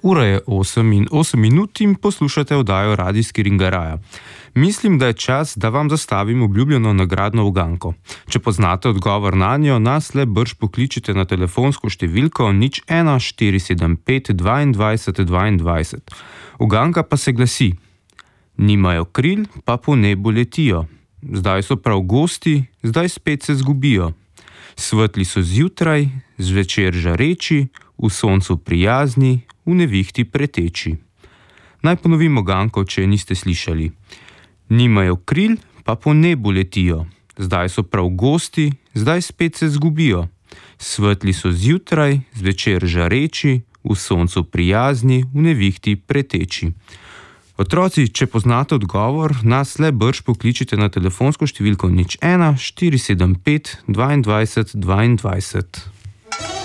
Ura je 8:08 in poslušate oddajo Radijski Ringaraja. Mislim, da je čas, da vam zastavim obljubljeno nagradno uganko. Če poznate odgovor nanjo, nas le brž pokličite na telefonsko številko 01 475 22 22. Uganka pa se glasi: nimajo kril, pa po nebu letijo. Zdaj so prav gosti, zdaj spet se zgubijo. Svetli so zjutraj, zvečer žareči, v soncu prijazni, v nevihti preteči. Naj ponovim uganko, če niste slišali. Nimajo kril, pa po nebu letijo. Zdaj so prav gosti, zdaj spet se zgubijo. Svetli so zjutraj, zvečer žareči, v soncu prijazni, v nevihti preteči. Otroci, če poznate odgovor, nas le brž pokličite na telefonsko številko 01 475 22 22.